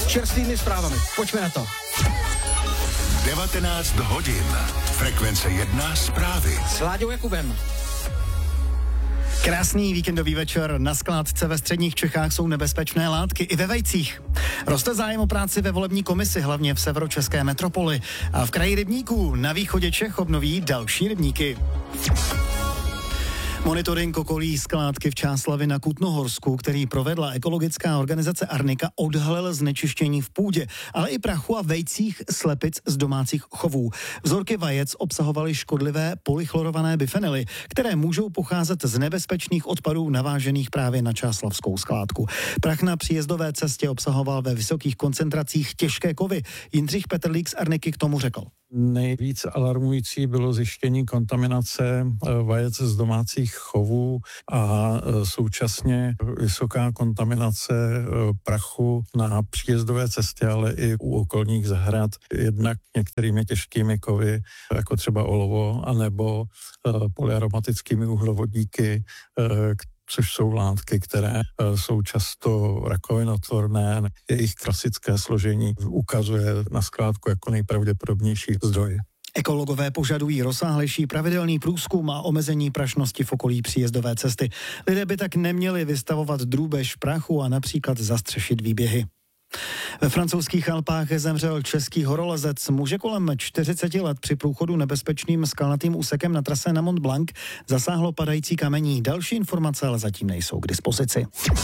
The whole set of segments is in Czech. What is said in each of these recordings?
čerstvými zprávami. Pojďme na to. 19 hodin. Frekvence 1 zprávy. S Láďou Jakubem. Krásný víkendový večer. Na skládce ve středních Čechách jsou nebezpečné látky i ve vejcích. Roste zájem o práci ve volební komisi, hlavně v severočeské metropoli. A v kraji rybníků na východě Čech obnoví další rybníky. Monitoring okolí skládky v Čáslavi na Kutnohorsku, který provedla ekologická organizace Arnika, odhalil znečištění v půdě, ale i prachu a vejcích slepic z domácích chovů. Vzorky vajec obsahovaly škodlivé polychlorované bifenyly, které můžou pocházet z nebezpečných odpadů navážených právě na čáslavskou skládku. Prach na příjezdové cestě obsahoval ve vysokých koncentracích těžké kovy. Jindřich Petrlík z Arniky k tomu řekl. Nejvíc alarmující bylo zjištění kontaminace vajec z domácích chovů a současně vysoká kontaminace prachu na příjezdové cestě, ale i u okolních zahrad, jednak některými těžkými kovy, jako třeba olovo, anebo polyaromatickými uhlovodíky, což jsou látky, které jsou často rakovinotvorné. Jejich klasické složení ukazuje na skládku jako nejpravděpodobnější zdroj. Ekologové požadují rozsáhlejší pravidelný průzkum a omezení prašnosti v okolí příjezdové cesty. Lidé by tak neměli vystavovat drůbež prachu a například zastřešit výběhy. Ve francouzských Alpách zemřel český horolezec. Muže kolem 40 let při průchodu nebezpečným skalnatým úsekem na trase na Mont Blanc zasáhlo padající kamení. Další informace ale zatím nejsou k dispozici.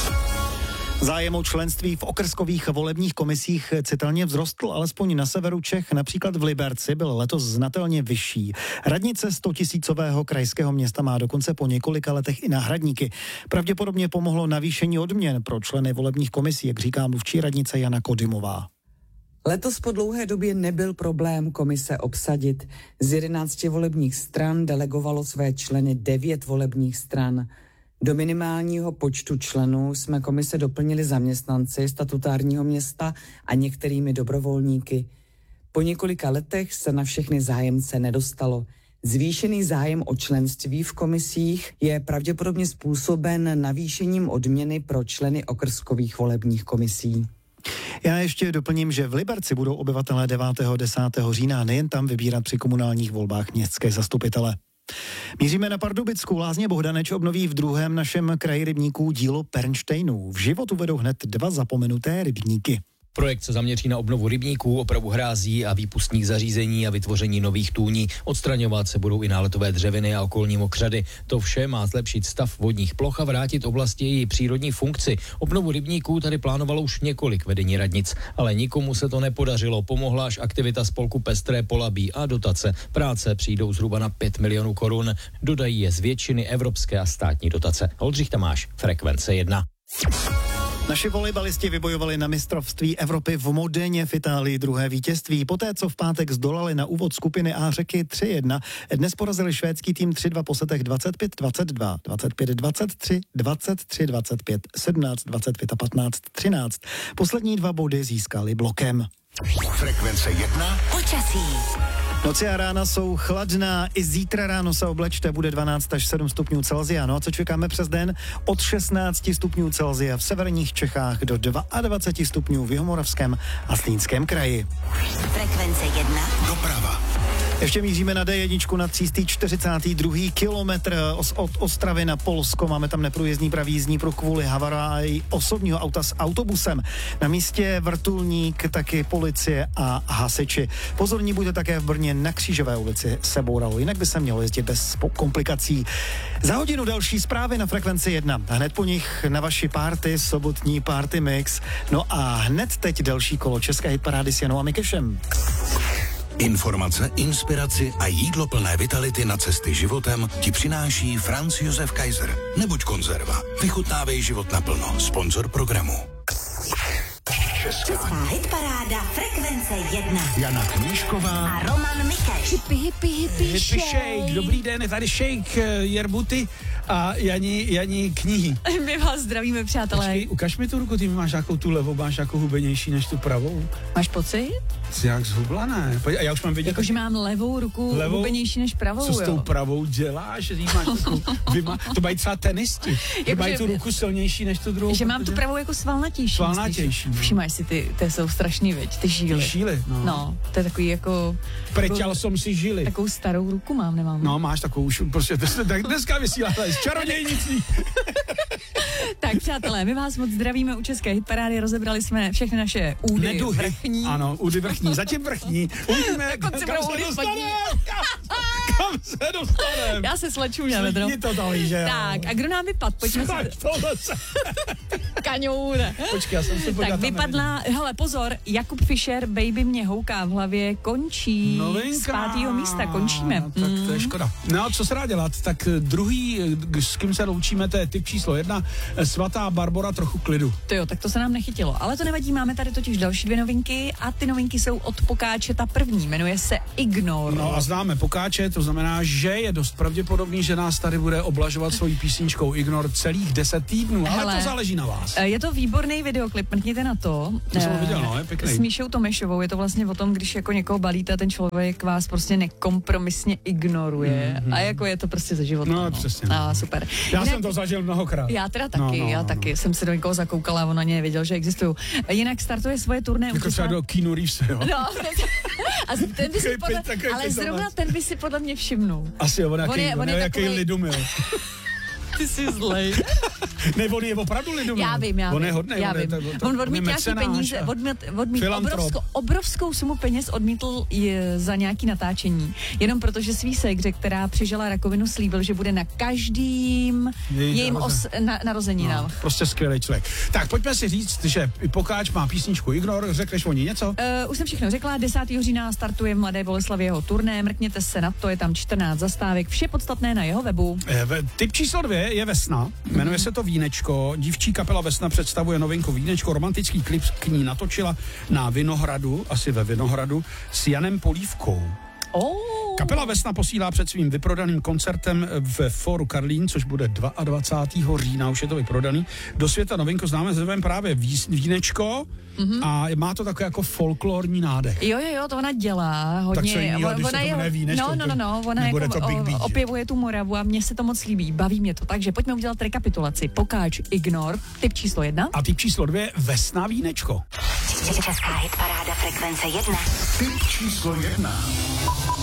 Zájem o členství v okrskových volebních komisích citelně vzrostl, alespoň na severu Čech, například v Liberci, byl letos znatelně vyšší. Radnice 100 000 krajského města má dokonce po několika letech i náhradníky. Pravděpodobně pomohlo navýšení odměn pro členy volebních komisí, jak říká mluvčí radnice Jana Kodymová. Letos po dlouhé době nebyl problém komise obsadit. Z 11 volebních stran delegovalo své členy 9 volebních stran. Do minimálního počtu členů jsme komise doplnili zaměstnanci statutárního města a některými dobrovolníky. Po několika letech se na všechny zájemce nedostalo. Zvýšený zájem o členství v komisích je pravděpodobně způsoben navýšením odměny pro členy okrskových volebních komisí. Já ještě doplním, že v Liberci budou obyvatelé 9. 10. října nejen tam vybírat při komunálních volbách městské zastupitele. Míříme na Pardubicku. Lázně Bohdaneč obnoví v druhém našem kraji rybníků dílo Pernštejnů. V život uvedou hned 2 zapomenuté rybníky. Projekt se zaměří na obnovu rybníků, opravu hrází a výpustních zařízení a vytvoření nových tůní. Odstraňovat se budou i náletové dřeviny a okolní mokřady. To vše má zlepšit stav vodních ploch a vrátit oblasti její přírodní funkci. Obnovu rybníků tady plánovalo už několik vedení radnic, ale nikomu se to nepodařilo. Pomohla až aktivita spolku Pestré Polabí a dotace. Práce přijdou zhruba na 5 milionů korun. Dodají je z většiny evropské a státní dotace. Oldřich Tamáš, Frekvence 1. Naši volejbalisti vybojovali na mistrovství Evropy v Modeně v Itálii druhé vítězství. Poté, co v pátek zdolali na úvod skupiny A řeky 3-1, dnes porazili švédský tým 3-2 po setech 25-22, 25-23, 23-25, 17-25 a 15-13. Poslední 2 body získali blokem. Frekvence 1. Počasí. Noci a rána jsou chladná, i zítra ráno se oblečte, bude 12 až 7 stupňů Celsia. No a co čekáme přes den? Od 16 stupňů Celsia v severních Čechách do 22 stupňů v Jihomoravském a Zlínském kraji. Frekvence 1. Doprava. Ještě míříme na D1 na 342. kilometr od Ostravy na Polsko. Máme tam neprůjezdný pravý jízdní pruh kvůli havárii osobního auta s autobusem. Na místě vrtulník, taky policie a hasiči. Pozorní buďte také v Brně na Křížové ulici se bouralo, jinak by se mělo jezdit bez komplikací. Za hodinu další zprávy na Frekvenci 1. A hned po nich na vaši party, sobotní party mix. No a hned teď další kolo české hitparády s Janou a Mikešem. Informace, inspiraci a jídlo plné vitality na cesty životem ti přináší Franz Josef Kaiser. Nebuď konzerva. Vychutnávej život naplno. Sponzor programu. Česká hitparáda Frekvence 1. Jana Knížková a Roman Mikeš. Hippie shake. Dobrý den, je tady shake Jerbuty a Janí knihy. My vás zdravíme, přátelé. Počkej, ukaž mi tu ruku, ty máš nějakou tu levou, máš nějakou hubenější než tu pravou. Máš pocit? Jsi jak zhublané. Já už mám vidět. Jakože mám levou ruku hubenější než pravou, co s tou pravou děláš? Že máš to mají třeba tenisti. Že mají tu ruku silnější než tu druhou. Že mám tu pravou jako svalnatější. Svalnatější. Všimáš si ty jsou strašný, viď, ty žíly. Ty žíly, no. To je takový jako... Preťal jsem si žíly. Takovou starou ruku nemám. No, máš takovou už, prostě, tak dneska vysíláte z čarodějnicí. Tak, přátelé, my vás moc zdravíme u České hitparády, rozebrali jsme všechny naše údy vrchní. Ano, údy vrchní, zatím vrchní. Uvidíme, kam se dostaneme. Já se sleču na vedro. Tak, a kdo nám vypadl? Pojďme se... Kaňoure. Počkej, já jsem se podíval. Tak vypadla, hele, pozor, Jakub Fischer, Baby mě houká v hlavě, končí. Novinka. Z 5. místa, končíme. Tak to je škoda. No, co se dá dělat? Tak druhý, s kým se loučíme, to je typ číslo 1, svatá Barbora, trochu klidu. To jo, tak to se nám nechytilo. Ale to nevadí, máme tady totiž další 2 novinky a ty novinky jsou od Pokáče. Ta první jmenuje se Ignor. No a známe Pokáče, to znamená, že je dost pravděpodobný, že nás tady bude oblažovat svojí písničkou Ignor celých 10 týdnů, ale hele, to záleží na vás. Je to výborný videoklip, mrkněte na to. To jsem viděl, no, je pěkný. S Míšou Tomešovou, je to vlastně o tom, když jako někoho balíte a ten člověk vás prostě nekompromisně ignoruje. A jako je to prostě ze života. No, přesně. A super. Já jsem to zažil mnohokrát. Já teda taky, taky. Jsem se do někoho zakoukala a on ani nevěděl, že existují. Jinak startuje svoje turné. Jako třeba do Keanu Reevese, jo? No, a ten by si ale zrovna ten by si podle mě všimnul. Asi on je jaký lidumil. Ty jsi zlej. Ne, on je opravdu lidumil. Já vím. On je hodnej. On odmít nějaký peníze, odmít obrovskou sumu peněz odmítl za nějaký natáčení. Jenom protože svý segře, která přežila rakovinu, slíbil, že bude na každým jejím narozeninám. No, prostě skvělý člověk. Tak pojďme si říct, že Pokáč má písničku Ignor, řekneš o ní něco? Už jsem všechno řekla, 10. října startuje v Mladé Boleslavi jeho turné, mrkněte se na to, je tam 14 zastávek, vše podstatné na jeho webu. Typ číslo 2 je Vesna, jmenuje se to Vínečko. Dívčí kapela Vesna představuje novinku Vínečko. Romantický klip k ní natočila na Vinohradu, asi ve Vinohradu, s Janem Polívkou. Kapela Vesna posílá před svým vyprodaným koncertem v Fóru Karlín, což bude 22. října, už je to vyprodaný. Do světa novinku známe se právě Vínečko a má to takový jako folklorní nádech. Jo, to ona dělá hodně. Tak co jiného, když ona je Vínečko, ona jako opěvuje tu Moravu a mně se to moc líbí, baví mě to. Takže pojďme udělat rekapitulaci. Pokáč Ignor, typ číslo 1. A typ číslo 2 Vesna Vínečko. Česká hitparáda frekvence 1. Typ číslo 1.